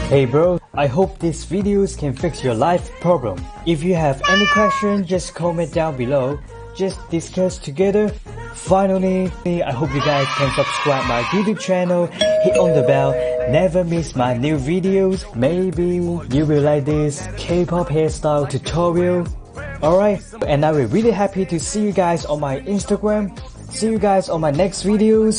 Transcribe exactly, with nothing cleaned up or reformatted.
Hey bro, I hope these videos can fix your life problem. If you have any question, just comment down below. Just discuss together. Finally, I hope you guys can subscribe my YouTube channel, hit on the bell, never miss my new videos. Maybe you will like this K-pop hairstyle tutorial. Alright, and I will be really happy to see you guys on my Instagram. See you guys on my next videos.